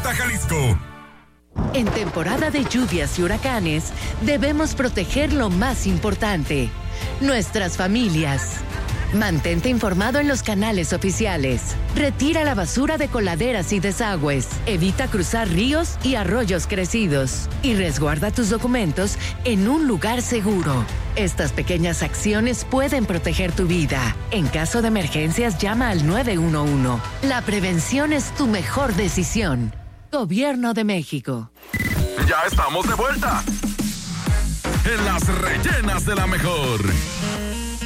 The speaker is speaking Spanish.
Guadalajara, Jalisco. En temporada de lluvias y huracanes, debemos proteger lo más importante, nuestras familias. Mantente informado en los canales oficiales. Retira la basura de coladeras y desagües. Evita cruzar ríos y arroyos crecidos. Y resguarda tus documentos en un lugar seguro. Estas pequeñas acciones pueden proteger tu vida. En caso de emergencias, llama al 911. La prevención es tu mejor decisión. Gobierno de México. Ya estamos de vuelta. En las rellenas de la mejor.